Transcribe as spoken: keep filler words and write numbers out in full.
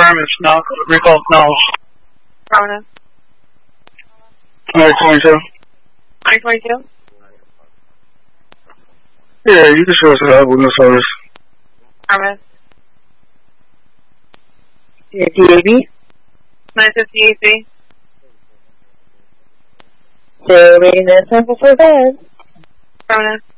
requirements now. Recall now. Affirmative. nine twenty-two. nine twenty-two. Yeah, you can show us that with no service. Affirmative. Yeah, D A B. nine fifty-eight B. So, waiting that sample for bed. Affirmative.